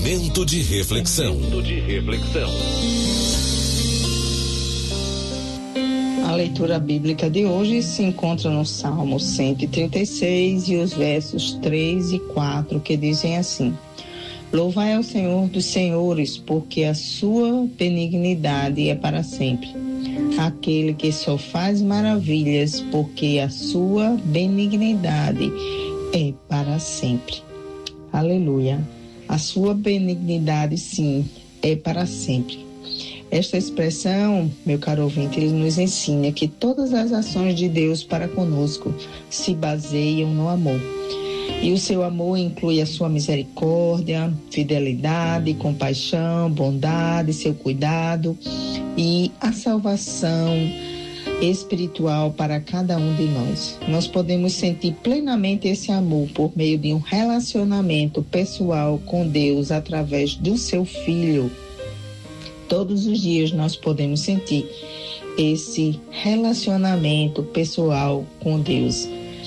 Momento de reflexão. A leitura bíblica de hoje se encontra no Salmo 136 e os versos 3 e 4, que dizem assim: Louvai ao Senhor dos senhores, porque a sua benignidade é para sempre. Aquele que só faz maravilhas, porque a sua benignidade é para sempre. Aleluia. A sua benignidade, sim, é para sempre. Esta expressão, meu caro ouvinte, ele nos ensina que todas as ações de Deus para conosco se baseiam no amor. E o seu amor inclui a sua misericórdia, fidelidade, compaixão, bondade, seu cuidado e a salvação espiritual para cada um de nós. Nós podemos sentir plenamente esse amor por meio de um relacionamento pessoal com Deus através do seu Filho. Todos os dias nós podemos sentir esse relacionamento pessoal com Deus.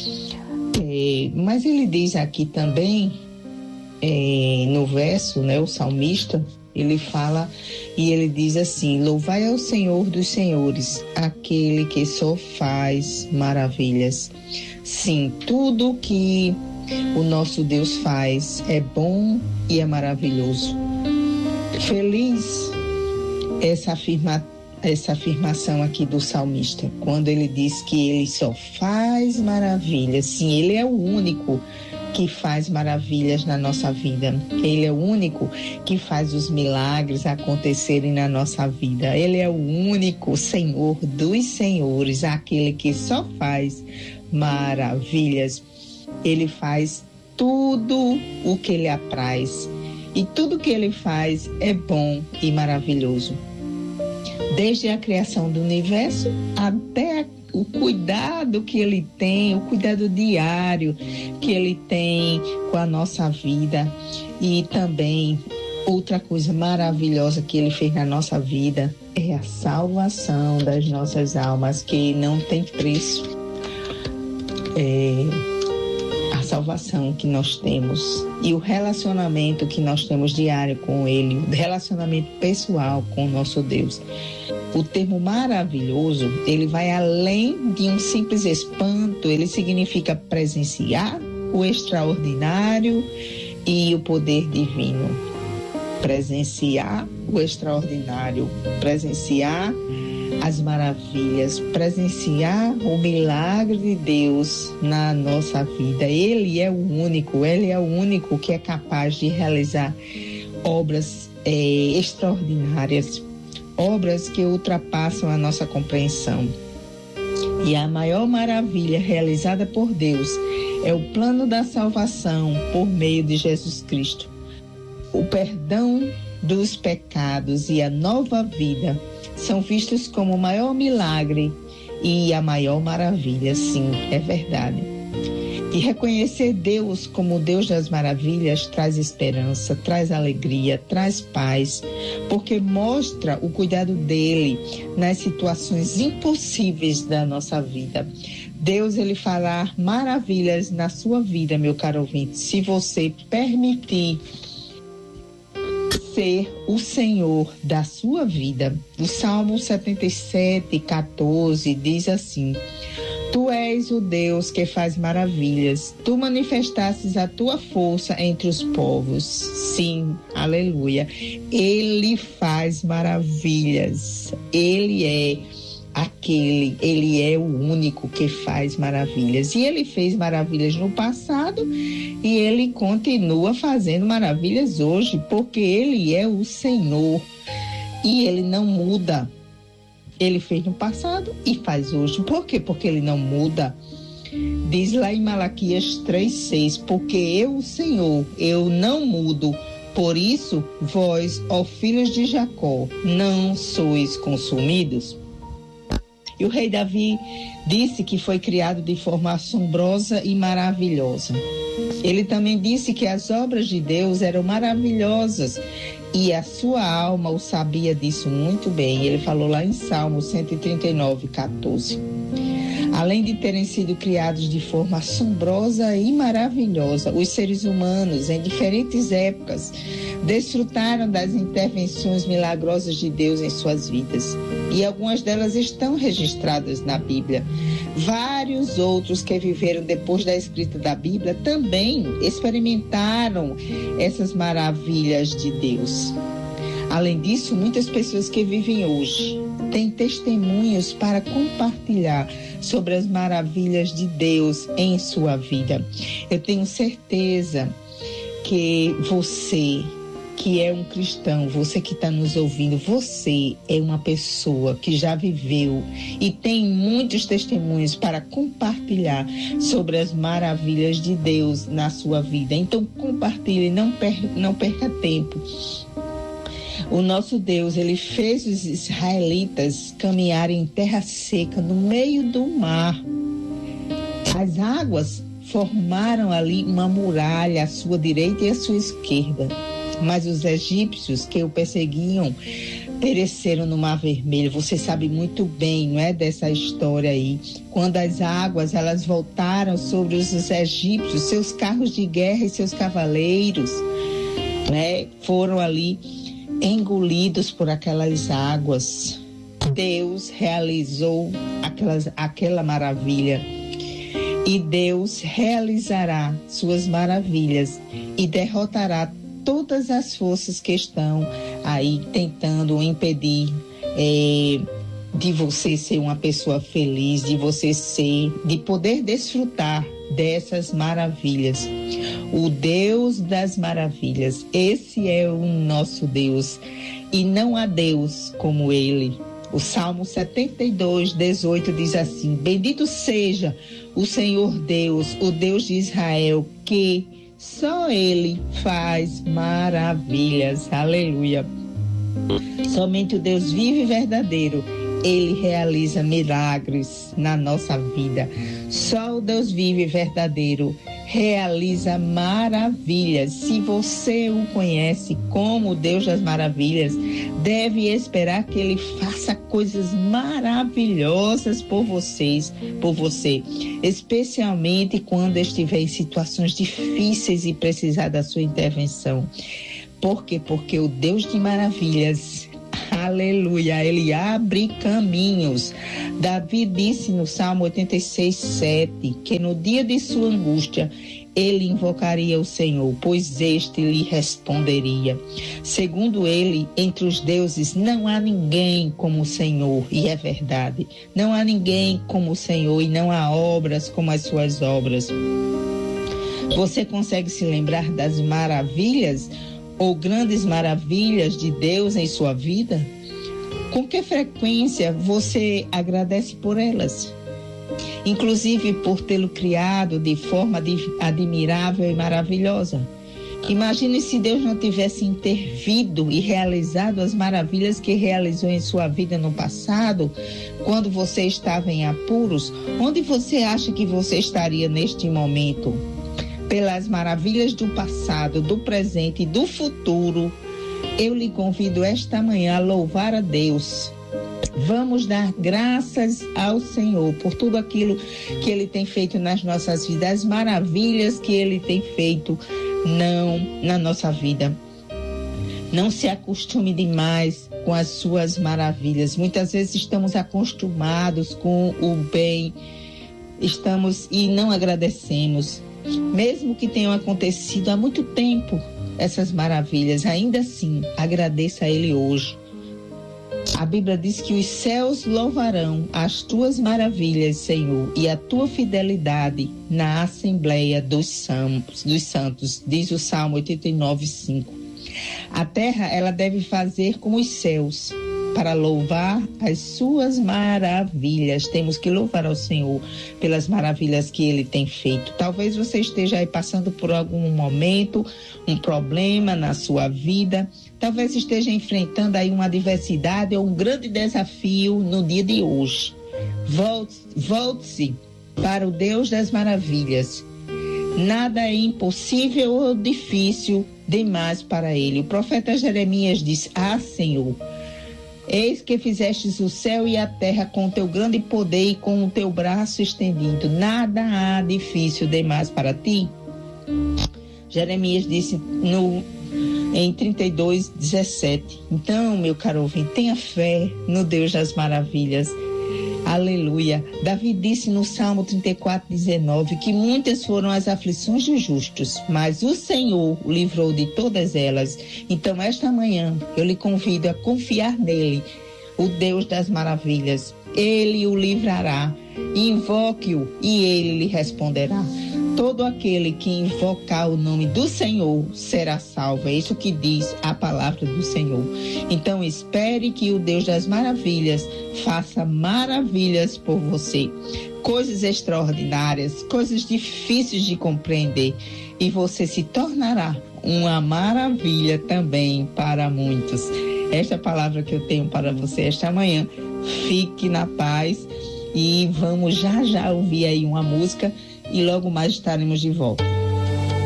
Mas ele diz aqui também, no verso, o salmista, ele fala e ele diz assim: louvai ao Senhor dos senhores, aquele que só faz maravilhas. Sim, tudo que o nosso Deus faz é bom e é maravilhoso. Feliz essa afirmação aqui do salmista, quando ele diz que ele só faz maravilhas. Sim, ele é o único que faz maravilhas na nossa vida. Ele é o único que faz os milagres acontecerem na nossa vida. Ele é o único Senhor dos senhores, aquele que só faz maravilhas. Ele faz tudo o que lhe apraz. E tudo que ele faz é bom e maravilhoso. Desde a criação do universo até o cuidado que ele tem, o cuidado diário que ele tem com a nossa vida. E também outra coisa maravilhosa que ele fez na nossa vida é a salvação das nossas almas, que não tem preço. A salvação que nós temos e o relacionamento que nós temos diário com ele, o relacionamento pessoal com o nosso Deus. O termo maravilhoso, ele vai além de um simples espanto, ele significa presenciar o extraordinário e o poder divino. Presenciar o extraordinário, presenciar as maravilhas, presenciar o milagre de Deus na nossa vida. Ele é o único que é capaz de realizar obras extraordinárias, obras que ultrapassam a nossa compreensão. E a maior maravilha realizada por Deus é o plano da salvação por meio de Jesus Cristo. O perdão dos pecados e a nova vida são vistos como o maior milagre e a maior maravilha. Sim, é verdade. E reconhecer Deus como o Deus das maravilhas traz esperança, traz alegria, traz paz, porque mostra o cuidado dele nas situações impossíveis da nossa vida. Deus, ele fará maravilhas na sua vida, meu caro ouvinte, se você permitir ser o Senhor da sua vida. O Salmo 77:14 diz assim: Tu és o Deus que faz maravilhas. Tu manifestastes a tua força entre os povos. Sim, aleluia. Ele faz maravilhas. Ele é o único que faz maravilhas. E ele fez maravilhas no passado e ele continua fazendo maravilhas hoje, porque ele é o Senhor e ele não muda. Ele fez no passado e faz hoje. Por quê? Porque ele não muda. Diz lá em Malaquias 3:6, porque eu, o Senhor, eu não mudo. Por isso, vós, ó filhos de Jacó, não sois consumidos. E o rei Davi disse que foi criado de forma assombrosa e maravilhosa. Ele também disse que as obras de Deus eram maravilhosas e a sua alma o sabia disso muito bem. Ele falou lá em Salmo 139:14. Além de terem sido criados de forma assombrosa e maravilhosa, os seres humanos, em diferentes épocas, desfrutaram das intervenções milagrosas de Deus em suas vidas. E algumas delas estão registradas na Bíblia. Vários outros que viveram depois da escrita da Bíblia também experimentaram essas maravilhas de Deus. Além disso, muitas pessoas que vivem hoje têm testemunhos para compartilhar sobre as maravilhas de Deus em sua vida. Eu tenho certeza que você, que é um cristão, você que está nos ouvindo, você é uma pessoa que já viveu e tem muitos testemunhos para compartilhar sobre as maravilhas de Deus na sua vida. Então compartilhe, não perca tempo. O nosso Deus, ele fez os israelitas caminharem em terra seca, no meio do mar. As águas formaram ali uma muralha à sua direita e à sua esquerda. Mas os egípcios que o perseguiam pereceram no Mar Vermelho. Você sabe muito bem, não é, dessa história aí. Quando as águas, elas voltaram sobre os egípcios, seus carros de guerra e seus cavaleiros, né, foram ali engolidos por aquelas águas. Deus realizou aquela maravilha. E Deus realizará suas maravilhas e derrotará todas as forças que estão aí tentando impedir de você ser uma pessoa feliz, de poder desfrutar dessas maravilhas. O Deus das maravilhas, esse é o nosso Deus, e não há Deus como Ele. O Salmo 72, 18 diz assim: bendito seja o Senhor Deus, o Deus de Israel, que só Ele faz maravilhas. Aleluia. Somente o Deus vivo e verdadeiro, Ele realiza milagres na nossa vida. Só o Deus vivo e verdadeiro realiza maravilhas. Se você o conhece como o Deus das maravilhas, deve esperar que Ele faça coisas maravilhosas por você, especialmente quando estiver em situações difíceis e precisar da sua intervenção. Por quê? Porque o Deus de maravilhas, aleluia, Ele abre caminhos. Davi disse no Salmo 86, 7, que no dia de sua angústia, ele invocaria o Senhor, pois este lhe responderia. Segundo ele, entre os deuses não há ninguém como o Senhor, e é verdade. Não há ninguém como o Senhor e não há obras como as suas obras. Você consegue se lembrar das maravilhas ou grandes maravilhas de Deus em sua vida? Com que frequência você agradece por elas? Inclusive por tê-lo criado de forma admirável e maravilhosa. Imagine se Deus não tivesse intervido e realizado as maravilhas que realizou em sua vida no passado, quando você estava em apuros. Onde você acha que você estaria neste momento? Pelas maravilhas do passado, do presente e do futuro, eu lhe convido esta manhã a louvar a Deus. Vamos dar graças ao Senhor por tudo aquilo que Ele tem feito nas nossas vidas, as maravilhas que Ele tem feito na nossa vida. Não se acostume demais com as suas maravilhas. Muitas vezes estamos acostumados com o bem, e não agradecemos. Mesmo que tenham acontecido há muito tempo essas maravilhas, ainda assim, agradeça a Ele hoje. A Bíblia diz que os céus louvarão as tuas maravilhas, Senhor, e a tua fidelidade na Assembleia dos Santos, diz o Salmo 89, 5. A terra, ela deve fazer como os céus, para louvar as suas maravilhas. Temos que louvar ao Senhor pelas maravilhas que Ele tem feito. Talvez você esteja aí passando por algum momento, um problema na sua vida. Talvez esteja enfrentando aí uma adversidade ou um grande desafio no dia de hoje. Volte-se para o Deus das maravilhas. Nada é impossível ou difícil demais para Ele. O profeta Jeremias diz: Senhor, Eis que fizestes o céu e a terra com teu grande poder e com o teu braço estendido. Nada há difícil demais para ti. Jeremias disse em 32:17. Então, meu caro ouvinte, tenha fé no Deus das maravilhas. Aleluia. Davi disse no Salmo 34:19 que muitas foram as aflições dos justos, mas o Senhor o livrou de todas elas. Então, esta manhã, eu lhe convido a confiar nele, o Deus das maravilhas. Ele o livrará. Invoque-o e ele lhe responderá. Todo aquele que invocar o nome do Senhor será salvo. É isso que diz a palavra do Senhor. Então espere que o Deus das maravilhas faça maravilhas por você. Coisas extraordinárias, coisas difíceis de compreender. E você se tornará uma maravilha também para muitos. Esta é a palavra que eu tenho para você esta manhã. Fique na paz e vamos já ouvir aí uma música. E logo mais estaremos de volta.